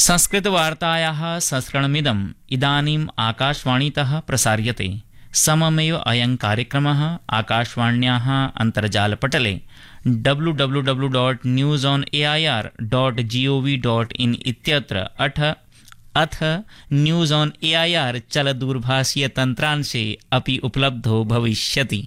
संस्कृतवार्तायाः संस्करणमिदम् इदानीम् आकाशवाणीतः प्रसार्यते। सममेव अयं कार्यक्रमः आकाशवाण्याः अन्तर्जालपटले www.newsonair.gov.in इत्यत्र अथ न्यूज़ ऑन एआईआर चलदूरभाषीय तन्त्रांशे अपि उपलब्धो भविष्यति।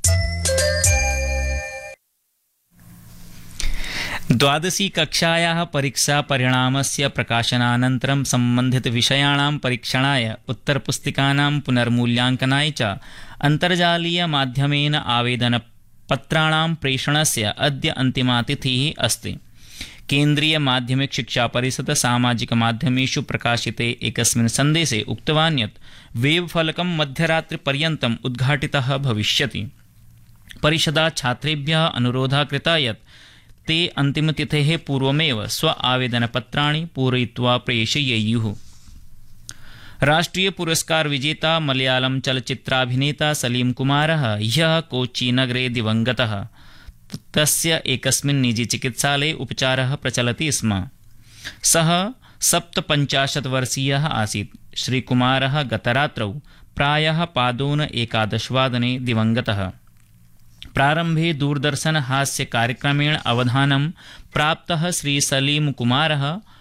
द्वादशी कक्षायाः परीक्षा परिणामस्य प्रकाशनानन्तरं सम्बन्धितविषयाणां परीक्षणाय उत्तरपुस्तिकानां पुनर्मूल्याङ्कनाय च अन्तर्जालीयमाध्यमेन आवेदनपत्राणां प्रेषणस्य अद्य अन्तिमा तिथिः अस्ति। केन्द्रीय माध्यमिक शिक्षा परिषद सामाजिकमाध्यमेषु प्रकाशिते एकस्मिन् सन्देशे उक्तवान् यत् वेबफलकं मध्यरात्रिपर्यन्तम् उद्घाटितः भविष्यति। परिषदा छात्रेभ्यः अनुरोधः कृतः यत् ते अन्तिमतिथेः पूर्वमेव स्व आवेदनपत्राणि पूरयित्वा प्रेषयेयुः। राष्ट्रीय पुरस्कार विजेता मलयालम चलच्चित्राभिनेता सलीम कुमारः ह्यः कोच्चिनगरे दिवङ्गतः। तस्य एकस्मिन् निजी चिकित्सालये उपचारः प्रचलति स्म। सः 57 वर्षीयः आसीत्। श्रीकुमारः गतरात्रौ प्रायः पादोन 11 दिवङ्गतः। प्रारम्भे दूरदर्शन हास्य कार्यक्रमेण अवधानं प्राप्तः श्री सलीम कुमारः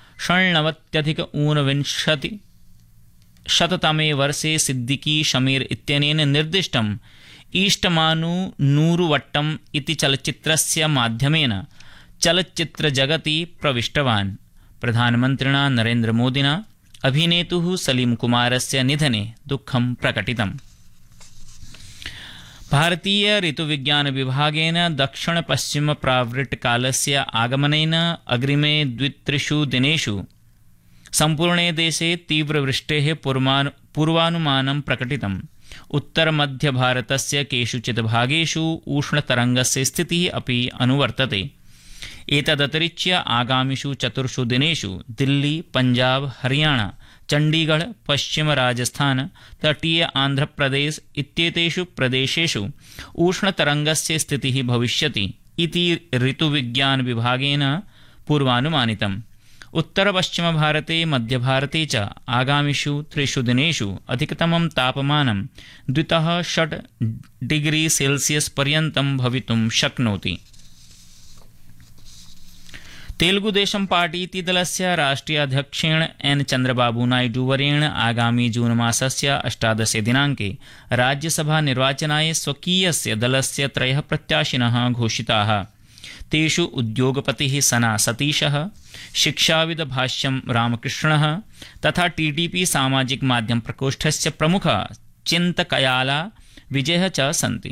1959 वर्षे सिद्दीकी शमीर इत्यनेन निर्दिष्टम् ईष्टमानु नूरुवट्टम् इति चलच्चित्रस्य माध्यमेन चलच्चित्रजगति प्रविष्टवान्। प्रधानमन्त्रिणा नरेन्द्रमोदिना अभिनेतुः सलीम कुमारस्य निधने दुःखं प्रकटितम्। भारतीय ऋतुविज्ञान विभागेन दक्षिण पश्चिम प्रावृट्कालस्य आगमनेन अग्रिमे 2-3 दिनेषु सम्पूर्णे देशे तीव्रवृष्टेः पूर्वानुमानं प्रकटितम्। उत्तरमध्यभारतस्य केषुचित् भागेषु उष्णतरङ्गस्य स्थितिः अपि अनुवर्तते। एतदतिरिच्य आगामिषु 4 दिनेषु दिल्ली, पंजाब, हरियाणा, चण्डीगढ़, पश्चिम राजस्थान, तटीय आन्ध्रप्रदेश इत्येतेषु प्रदेशेषु उष्णतरङ्गस्य स्थितिः भविष्यति इति ऋतुविज्ञान विभागेन पूर्वानुमानितम्। उत्तरपश्चिमभारते, मध्यभारते च आगामिषु 3 दिनेषु अधिकतमं तापमानं 2-6 डिग्री सेल्सियस् पर्यन्तं भवितुं शक्नोति। तेलुगुदेशम पार्टी इति दलस्य राष्ट्रीय अध्यक्षेण एन चंद्रबाबू नायडू वर्येण आगामी जून मासस्य 18 दिनाङ्के राज्यसभा निर्वाचनाय स्वकीयस्य दलस्य 3 प्रत्याशिनः घोषिताः। तेषु उद्योगपतिः सना सतीशः, शिक्षाविद भाष्यं रामकृष्णः तथा टीडीपी सामाजिक माध्यम प्रकोष्ठस्य प्रमुखः चिन्तकयाला विजयः च सन्ति।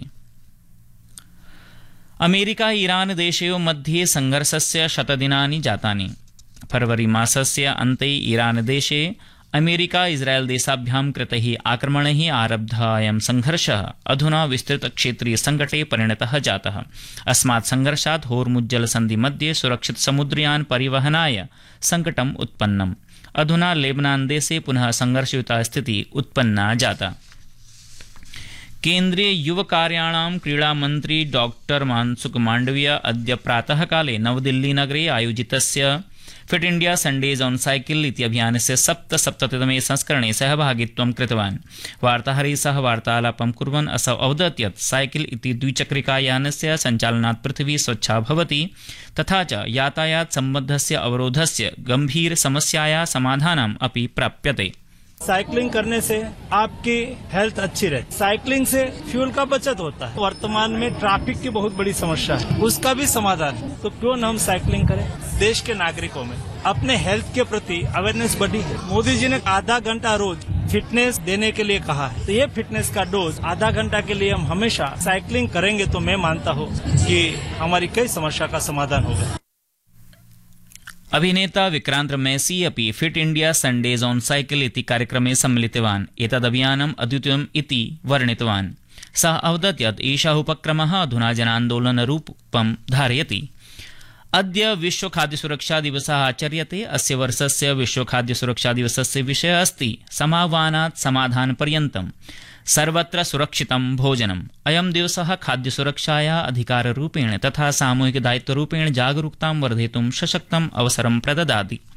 अमेरिका ईरान देशयोः मध्ये संघर्षस्य 100 दिनानि जातानि। फरवरी मासस्य अन्ते ईरान देशे अमेरिका इस्राएल देशाभ्यां कृतैः आक्रमणैः आरब्धः अयं संघर्षः अधुना विस्तृतक्षेत्रीय सङ्कटे परिणतः जातः। अस्मात् संघर्षात् होर्मुज्जलसन्धि मध्ये सुरक्षित समुद्रयान परिवहनाय सङ्कटम् उत्पन्नम्। अधुना लेबनान देशे पुनः संघर्षयुता स्थितिः उत्पन्ना जाता। केन्द्रीय युवकार्याणां क्रीडामन्त्री डॉक्टर मानसुख मांडविया अद्य प्रातःकाले नवदिल्लीनगरे आयोजितस्य fit India Sundays on cycle इति अभियानस्य 77तमे संस्करणे सहभागित्वं कृतवान्। वार्ताहरैः सह वार्तालापं कुर्वन् असौ अवदत् यत् साइकिल इति द्विचक्रिकायानस्य सञ्चालनात् पृथिवी स्वच्छा भवति तथा च यातायात सम्बद्धस्य अवरोधस्य गंभीर समस्यायाः समाधानम् अपि प्राप्यते। साइकिलिंग करने से आपकी हेल्थ अच्छी रहती। साइकिलिंग से फ्यूल का बचत होता है। वर्तमान में ट्रैफिक की बहुत बड़ी समस्या है, उसका भी समाधान है। तो क्यों न हम साइकिलिंग करें। देश के नागरिकों में अपने हेल्थ के प्रति अवेयरनेस बढ़ी है। मोदी जी ने आधा घंटा रोज फिटनेस देने के लिए कहा है, तो ये फिटनेस का डोज आधा घंटा के लिए हम हमेशा साइकिलिंग करेंगे तो मैं मानता हूँ कि हमारी कई समस्या का समाधान होगा। अभिनेता विक्रांत मैसी अपि fit India Sundays on cycle इति कार्यक्रमे सम्मिलितवान्। एतदभियानम् अद्वितीयम् इति वर्णितवान्। सः अवदत् यत् एषः उपक्रमः अधुना जनान्दोलनरूपं धारयति। अद्य विश्व खाद्य सुरक्षा दिवसः आचर्यते। अस्य वर्षस्य विश्व खाद्य सुरक्षा दिवसस्य विषयः अस्ति समाह्वानात् समाधानपर्यन्तं सर्वत्र सुरक्षितं भोजनम्। अयं दिवसः खाद्यसुरक्षायाः अधिकाररूपेण तथा सामूहिकदायित्वरूपेण जागरूकतां वर्धयितुं सशक्तम् अवसरं प्रददाति।